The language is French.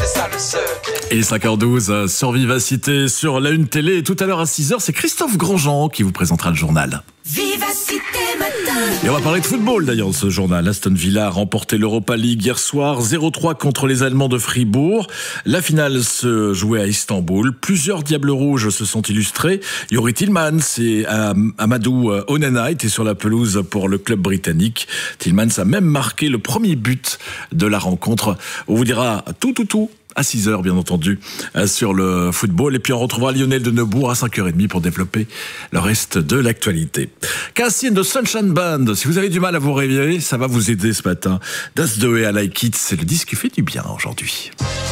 c'est ça le secret. Et 5h12 sur Vivacité, sur la Une Télé. Et tout à l'heure à 6h, c'est Christophe Grandjean qui vous présentera le journal. Vivacité matin. Et on va parler de football d'ailleurs dans ce journal. Aston Villa a remporté l'Europa League hier soir 0-3 contre les Allemands de Fribourg. La finale se jouait à Istanbul. Plusieurs Diables Rouges se sont illustrés. Youri Tillmans et Amadou Onana étaient sur la pelouse pour le club britannique. Tillmans a même marqué le premier but de la rencontre. On vous dira tout à 6h, bien entendu, sur le football. Et puis, on retrouvera Lionel de Neubourg à 5h30 pour développer le reste de l'actualité. Cassie and the Sunshine Band. Si vous avez du mal à vous réveiller, ça va vous aider ce matin. Das the way I like it. C'est le disque qui fait du bien aujourd'hui.